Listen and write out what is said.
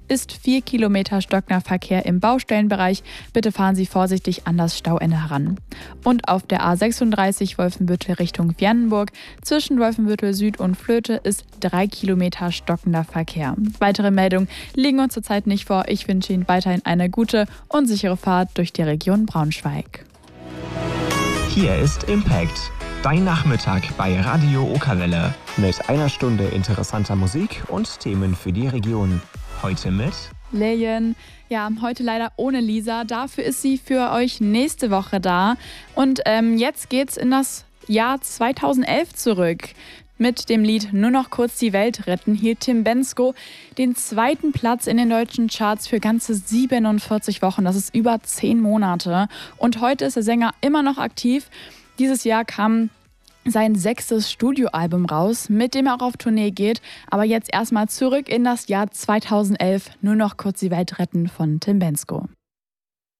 ist 4 Kilometer stockender Verkehr im Baustellenbereich. Bitte fahren Sie vorsichtig an das Stauende heran. Und auf der A36 Wolfenbüttel Richtung Viannenburg zwischen Wolfenbüttel Süd und Flöte ist 3 Kilometer stockender Verkehr. Weitere Meldungen liegen uns zurzeit nicht vor. Ich wünsche Ihnen weiterhin eine gute und sichere Fahrt durch die Region Braunschweig. Hier ist Impact, dein Nachmittag bei Radio Okerwelle. Mit einer Stunde interessanter Musik und Themen für die Region. Heute mit Leyen. Ja, heute leider ohne Lisa. Dafür ist sie für euch nächste Woche da. Und jetzt geht's in das Jahr 2011 zurück. Mit dem Lied Nur noch kurz die Welt retten hielt Tim Bendzko den 2. Platz in den deutschen Charts für ganze 47 Wochen. Das ist über 10 Monate. Und heute ist der Sänger immer noch aktiv. Dieses Jahr kam sein 6. Studioalbum raus, mit dem er auch auf Tournee geht. Aber jetzt erstmal zurück in das Jahr 2011. Nur noch kurz die Welt retten von Tim Bendzko.